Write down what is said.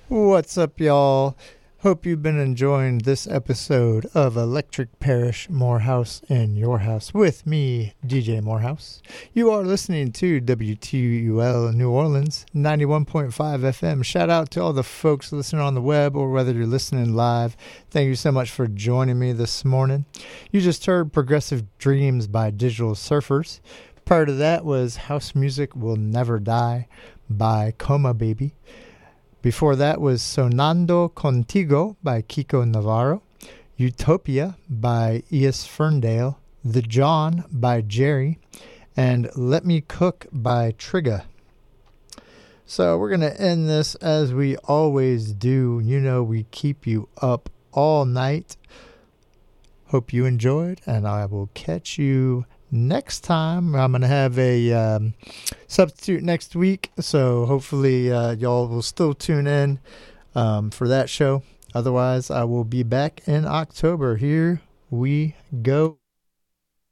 What's up, y'all? Hope you've been enjoying this episode of Electric Parish Morehouse in Your House with me, DJ Morehouse. You are listening to WTUL New Orleans, 91.5 FM. Shout out to all the folks listening on the web or whether you're listening live. Thank you so much for joining me this morning. You just heard Progressive Dreams by Digital Surfers. Prior to that was House Music Will Never Die by Coma Baby. Before that was Sonando Contigo by Kiko Navarro, Utopia by E.S. Ferndale, The John by Jerry, and Let Me Cook by Trigga. So we're going to end this as we always do. You know we keep you up all night. Hope you enjoyed, and I will catch you next time. I'm going to have a substitute next week, so hopefully y'all will still tune in for that show. Otherwise, I will be back in October. Here we go.